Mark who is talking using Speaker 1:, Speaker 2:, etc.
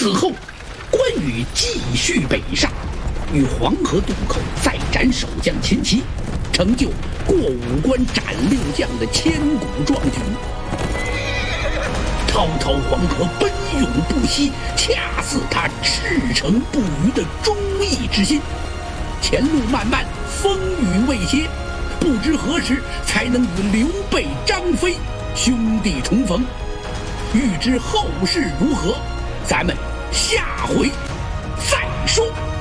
Speaker 1: 此后，关羽继续北上，于黄河渡口再斩守将秦琪，成就过五关斩六将的千古壮举。滔滔黄河奔涌不息，恰似他赤诚不渝的忠义之心。前路漫漫，风雨未歇，不知何时才能与刘备、张飞兄弟重逢。欲知后事如何，咱们下回再说。